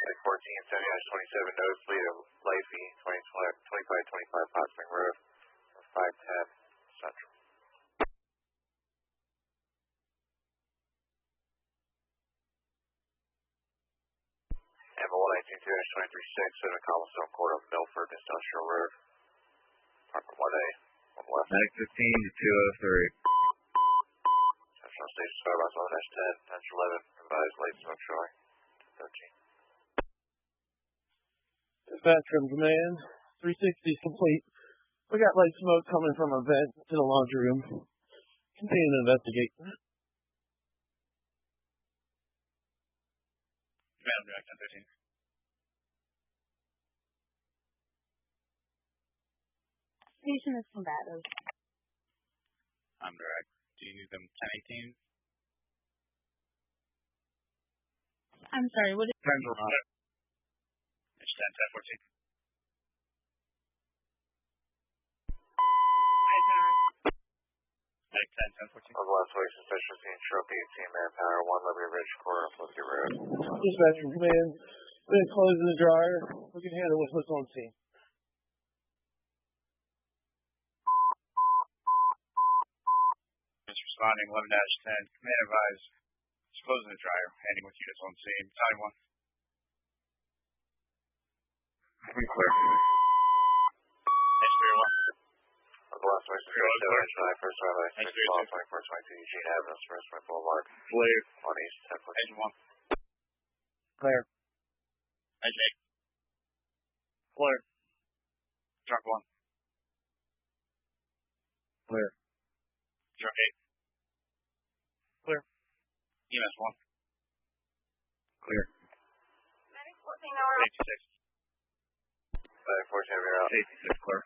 Like 14, 70-27, nosebleed of Lafey, 2525 Hot Spring Road, 510 Central. Amber 119-2-236, in a Cobblestone Court of Milford Industrial Road, Apartment 1A, 1 left. Medic 15 to 203. Central Station 5 by 10, 10-11, advised late smoke showing, 13. Dispatch from command, 360 is complete. We got light smoke coming from a vent to the laundry room. Continue to investigate. Command, direct 1013. Station is combative. I'm direct. Do you need them 1018? I'm sorry, what is... Time's on it. It's 10-10-14. Medic 10-10-14. On the last way, suspicious seen truck 18 manpower, 1 Liberty Ridge corner of Liberty Road. Dispatch from command, been closing the dryer. We can handle what's on scene. Just responding 11-10. Command advised. It's closing the dryer. Handing with units on scene. Time 1. We clear. H301. On the last way, suspicious first driver, 6 Ball, 2422 Eugene Avenue, Spruce Point Boulevard. Clear. On East 1014. H1. Clear. H8. Clear. Truck 1. Clear. Truck 8. Clear. EMS 1. Clear. Medic 14 hour. Safety 6. Medic 14 you're out. Safety 6, clear.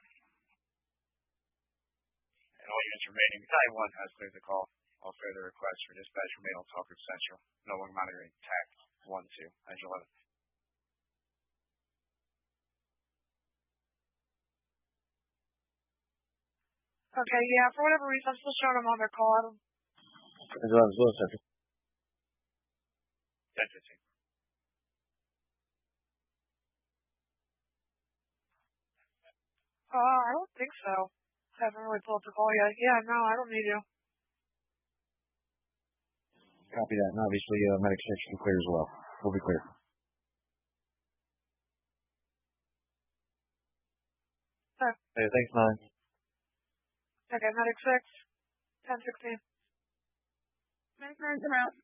And all units remaining. Battalion 1 has cleared the call. All further requests for dispatch remain on Talkers Central. No longer monitoring TAC 1-2. Engine 11. Okay, yeah, for whatever reason, I'm still showing them on their call. I don't... Engine 11 is low, Central. 10-15. I don't think so. I haven't really pulled up the call yet. Yeah, no, I don't need you. Copy that. And obviously, medic 6 can clear as well. We'll be clear. Okay. Hey, thanks, 9. Okay, medic 6, 1016. Medic 9's out.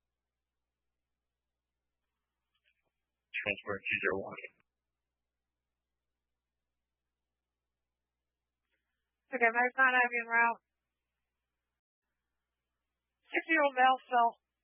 Transport 201. Okay, medic 9 IV en route. 60-year-old male fell